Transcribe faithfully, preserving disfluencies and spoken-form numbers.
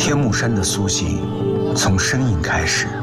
天目山的苏醒，从声音开始。